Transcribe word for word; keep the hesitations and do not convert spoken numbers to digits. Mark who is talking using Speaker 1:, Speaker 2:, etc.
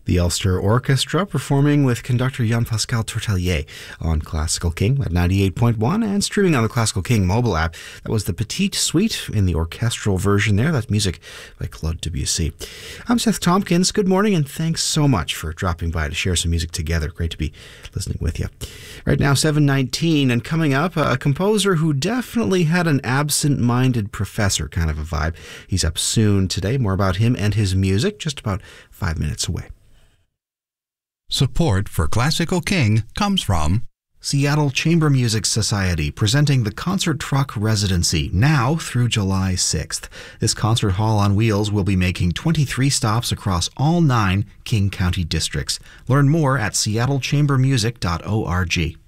Speaker 1: The Ulster Orchestra performing with conductor Jean-Pascal Tortelier on Classical King at ninety-eight point one and streaming on the Classical King mobile app. That was the Petite Suite in the orchestral version there. That's music by Claude Debussy. I'm Seth Tompkins. Good morning and thanks so much for dropping by to share some music together. Great to be listening with you. Right now, seven nineteen, and coming up, a composer who definitely had an absent-minded professor kind of a vibe. He's up soon today. More about him and his music just about five minutes away.
Speaker 2: Support for Classical King comes from
Speaker 1: Seattle Chamber Music Society, presenting the Concert Truck Residency now through July sixth. This concert hall on wheels will be making twenty-three stops across all nine King County districts. Learn more at seattle chamber music dot org.